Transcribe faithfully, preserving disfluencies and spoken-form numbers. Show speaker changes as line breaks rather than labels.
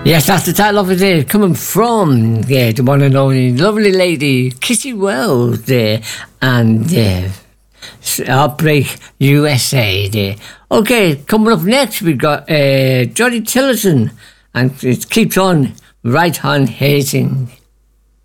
Yes, that's the title of it there, coming from yeah, the one and only lovely lady, Kissy Wells there, and uh, Heartbreak U S A there. Okay, coming up next, we've got uh, Johnny Tillotson, and it keeps on right on hazing.